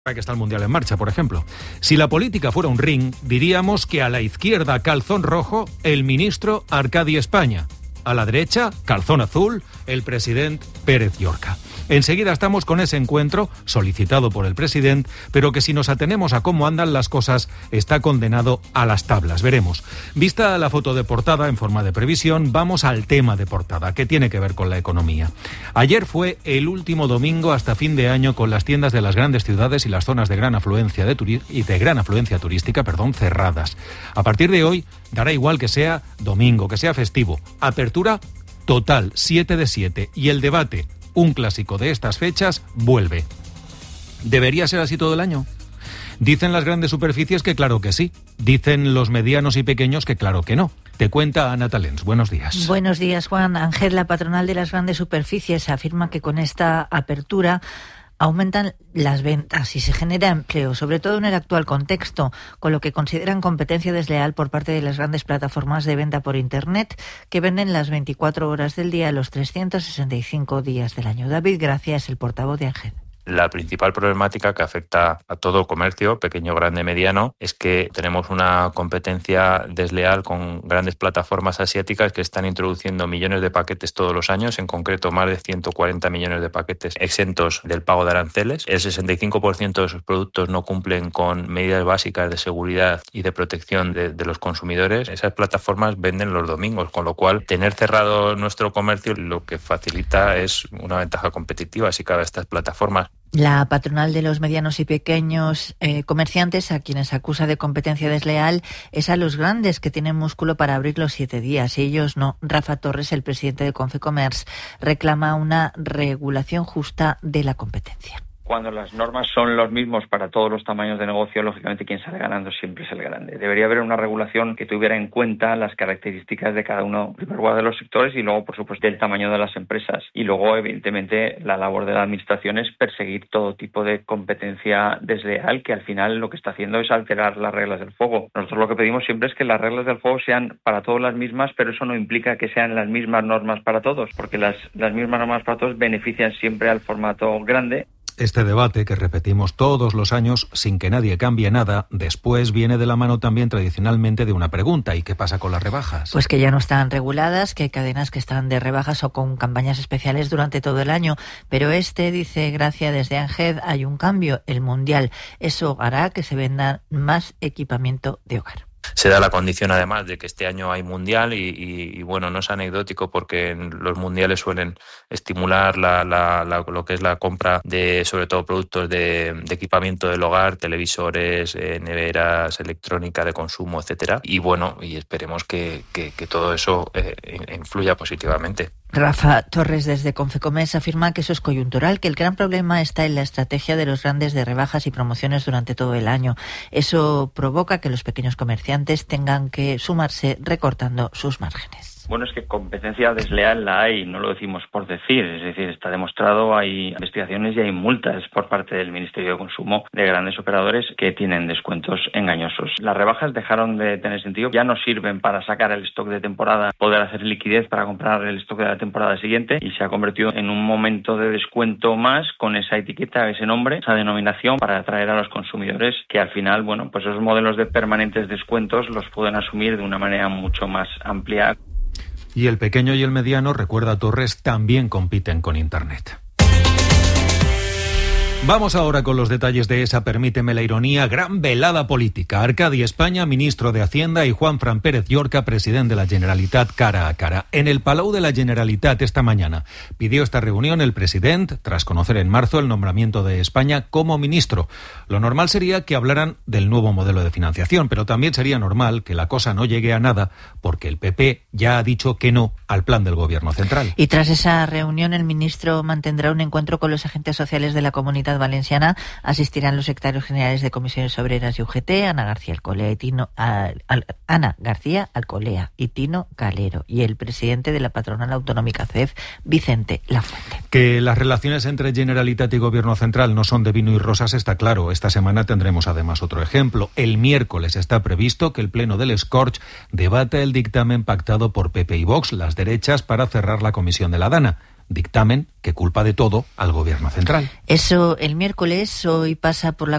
Que está el Mundial en marcha, por ejemplo. Si la política fuera un ring, diríamos que a la izquierda, calzón rojo, el ministro Arcadi España. A la derecha, calzón azul, el presidente Pérez Llorca. Enseguida estamos con ese encuentro, solicitado por el presidente, pero que si nos atenemos a cómo andan las cosas, está condenado a las tablas. Veremos. Vista la foto de portada en forma de previsión, vamos al tema de portada, que tiene que ver con la economía. Ayer fue el último domingo hasta fin de año con las tiendas de las grandes ciudades y las zonas de gran afluencia turística, cerradas. A partir de hoy, dará igual que sea domingo, que sea festivo. Apertura total, 7 de 7. Y el debate, un clásico de estas fechas, vuelve. ¿Debería ser así todo el año? Dicen las grandes superficies que claro que sí. Dicen los medianos y pequeños que claro que no. Te cuenta Ana Talens. Buenos días. Buenos días, Juan. Ángel, la patronal de las grandes superficies, afirma que con esta apertura aumentan las ventas y se genera empleo, sobre todo en el actual contexto, con lo que consideran competencia desleal por parte de las grandes plataformas de venta por Internet que venden las 24 horas del día, los 365 días del año. David Gracia es el portavoz de ANGED. La principal problemática que afecta a todo comercio, pequeño, grande, mediano, es que tenemos una competencia desleal con grandes plataformas asiáticas que están introduciendo millones de paquetes todos los años, en concreto más de 140 millones de paquetes exentos del pago de aranceles. El 65% de sus productos no cumplen con medidas básicas de seguridad y de protección de los consumidores. Esas plataformas venden los domingos, con lo cual tener cerrado nuestro comercio lo que facilita es una ventaja competitiva si cabe a estas plataformas. La patronal de los medianos y pequeños comerciantes, a quienes acusa de competencia desleal, es a los grandes que tienen músculo para abrir los 7 días. Y ellos no. Rafa Torres, el presidente de Confecommerce, reclama una regulación justa de la competencia. Cuando las normas son los mismos para todos los tamaños de negocio, lógicamente quien sale ganando siempre es el grande. Debería haber una regulación que tuviera en cuenta las características de cada uno, en primer lugar, de los sectores y luego, por supuesto, del tamaño de las empresas. Y luego, evidentemente, la labor de la administración es perseguir todo tipo de competencia desleal que al final lo que está haciendo es alterar las reglas del juego. Nosotros lo que pedimos siempre es que las reglas del juego sean para todos las mismas, pero eso no implica que sean las mismas normas para todos, porque las mismas normas para todos benefician siempre al formato grande. Este debate, que repetimos todos los años sin que nadie cambie nada, después viene de la mano también tradicionalmente de una pregunta: ¿y qué pasa con las rebajas? Pues que ya no están reguladas, que hay cadenas que están de rebajas o con campañas especiales durante todo el año. Pero dice Gracia desde ANGED, hay un cambio, el Mundial. Eso hará que se venda más equipamiento de hogar. Se da la condición además de que este año hay mundial y bueno, no es anecdótico porque los mundiales suelen estimular lo que es la compra de sobre todo productos de equipamiento del hogar, televisores, neveras, electrónica de consumo, etcétera. Y bueno, y esperemos que todo eso influya positivamente. Rafa Torres desde Confecommerce afirma que eso es coyuntural, que el gran problema está en la estrategia de los grandes de rebajas y promociones durante todo el año. Eso provoca que los pequeños comerciantes tengan que sumarse recortando sus márgenes. Bueno, es que competencia desleal la hay, no lo decimos por decir, es decir, está demostrado, hay investigaciones y hay multas por parte del Ministerio de Consumo de grandes operadores que tienen descuentos engañosos. Las rebajas dejaron de tener sentido, ya no sirven para sacar el stock de temporada, poder hacer liquidez para comprar el stock de la temporada siguiente y se ha convertido en un momento de descuento más con esa etiqueta, ese nombre, esa denominación para atraer a los consumidores que al final, bueno, pues esos modelos de permanentes descuentos los pueden asumir de una manera mucho más amplia. Y el pequeño y el mediano, recuerda Torres, también compiten con Internet. Vamos ahora con los detalles de esa, permíteme la ironía, gran velada política. Arcadi España, ministro de Hacienda, y Juanfran Pérez Llorca, presidente de la Generalitat, cara a cara. En el Palau de la Generalitat esta mañana pidió esta reunión el presidente, tras conocer en marzo el nombramiento de España como ministro. Lo normal sería que hablaran del nuevo modelo de financiación, pero también sería normal que la cosa no llegue a nada, porque el PP ya ha dicho que no al plan del Gobierno central. Y tras esa reunión, el ministro mantendrá un encuentro con los agentes sociales de la Comunidad Valenciana. Asistirán los secretarios generales de Comisiones Obreras y UGT, Ana García Alcolea y Tino Calero, y el presidente de la patronal autonómica CEF, Vicente Lafuente. Que las relaciones entre Generalitat y Gobierno central no son de vino y rosas está claro. Esta semana tendremos además otro ejemplo. El miércoles está previsto que el Pleno del Scorch debata el dictamen pactado por PP y Vox, las derechas, para cerrar la comisión de la Dana. dictamen que culpa de todo al gobierno central. Eso el miércoles. Hoy pasa por la